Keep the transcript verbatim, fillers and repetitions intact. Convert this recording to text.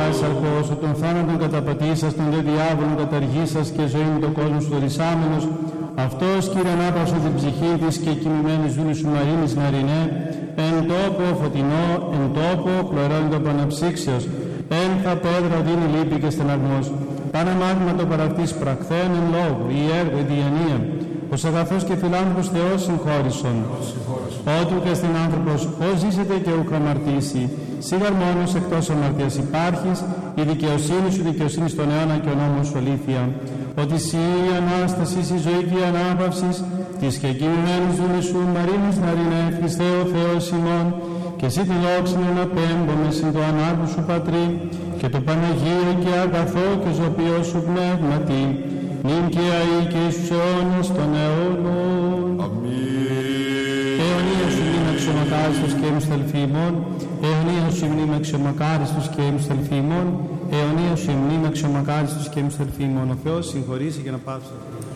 πάσης αρκώσου, τον θάνατον καταπατήσας, τον δε διάβολον καταργήσας και ζωήν το κόσμο σου δωρησάμενος, αυτός Κύριε ανάπαυσον την ψυχή της και κοιμημένης δούλης σου Μαρίνης Ναρινέ, εν τόπο φωτεινό, εν τόπο χλωρώνητο παναψύξεως, εν θα πέδρα δίνει λύπη και στεναγμός, παναμάγμα το παρακτής πραχθέν εν λόγου, η έργο, η διανία, ως αγαθός και φιλάνθρωπος Θεός συγχώρησον. Ότου και στην άνθρωπος, ως ζήσετε και ουκ αμαρτήσει, σίγαρ μόνος εκτός αμαρτίας υπάρχεις, η δικαιοσύνη σου δικαιοσύνη στον αιώνα και ο νόμος σου αλήθεια. Ότι σύ η Ανάσταση, η ζωή και η ανάπαυσης, της και κοιμημένης δούλης σου Μαρίνης Ναρινέ, Χριστέ ο Θεός ημών, και εσύ τη δόξη να πέμπομαι συν το ανάρκου σου Πατρί, και το Παναγίο και αγαθό και ζωπιό σου πνεύματι, νυν και αεί και εις τους αιώνας των αιώνων. Αμήν. Αιωνία σου μνήμα αξιομακάριστος και εμιστελφήμων, αιωνία σου μνήμα αξιομακάριστος και εμιστελφήμων, αιωνία σου μνήμα αξιομακάριστος και εμιστελφήμων. Ο Θεός συγχωρήσει και να πάψει.